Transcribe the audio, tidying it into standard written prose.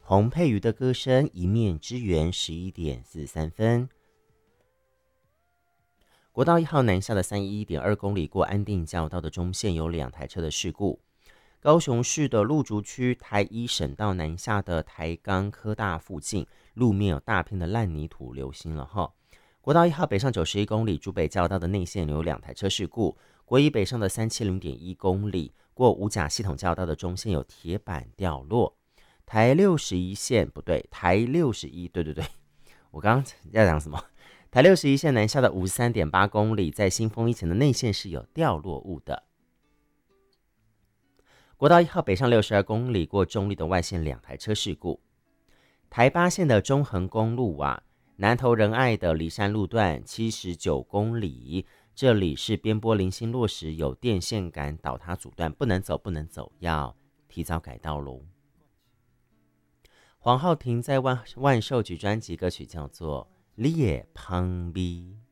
洪佩瑜的歌声一面之缘11:43。国道1号南下的31.2公里过安定交道的中线有2台车的事故。高雄市的鹿竹区台一省道南下的台钢科大附近，路面有大片的烂泥土流星了哈。国道1号北上91公里竹北交道的内线有2台车事故。国一北上的370.1公里过五甲系统交道的中线有铁板掉落。台61线不对，台61对，我刚刚要讲什么？台61线南下的53.8公里，在新丰一前的内线是有掉落物的。国道1号北上62公里过中立的外线2台车事故。台8线的中横公路南投仁爱的梨山路段79公里，这里是边坡零星落石，有电线杆倒塌阻断，不能走，要提早改道喽。黄浩庭在万寿菊专辑歌曲叫做《你的香味》。